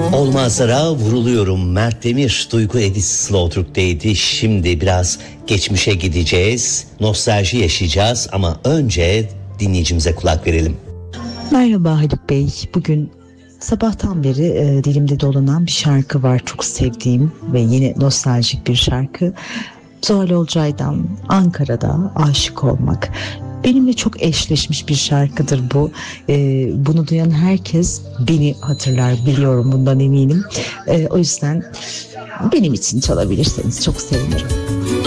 Olmazlara vuruluyorum. Mert Demir, Duygu Edis Slow Türk'teydi. Şimdi biraz geçmişe gideceğiz. Nostalji yaşayacağız ama önce dinleyicimize kulak verelim. Merhaba Haluk Bey. Bugün sabahtan beri dilimde dolanan bir şarkı var. Çok sevdiğim ve yine nostaljik bir şarkı. Zuhal Olcay'dan Ankara'da Aşık Olmak. Benimle çok eşleşmiş bir şarkıdır bu. Bunu duyan herkes beni hatırlar, biliyorum, bundan eminim. O yüzden benim için çalabilirseniz çok sevinirim.